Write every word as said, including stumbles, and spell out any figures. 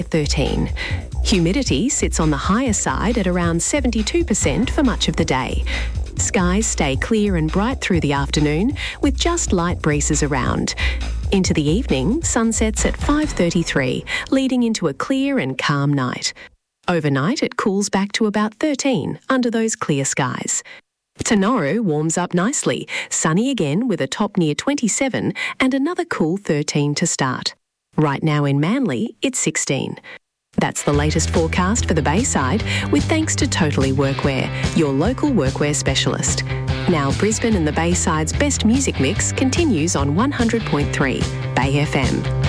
thirteen. Humidity sits on the higher side at around seventy-two percent for much of the day. Skies stay clear and bright through the afternoon with just light breezes around. Into the evening, sunsets at five thirty-three, leading into a clear and calm night. Overnight, it cools back to about thirteen under those clear skies. Tomorrow warms up nicely, sunny again with a top near twenty-seven and another cool thirteen to start. Right now in Manly, it's sixteen. That's the latest forecast for the Bayside, with thanks to Totally Workwear, your local workwear specialist. Now Brisbane and the Bayside's best music mix continues on one hundred point three Bay F M.